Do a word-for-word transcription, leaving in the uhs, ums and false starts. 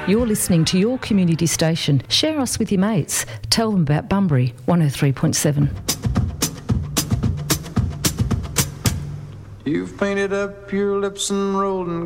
You're listening to your community station. Share us with your mates. Tell them about Bunbury one oh three point seven. You've painted up your lips and rolled and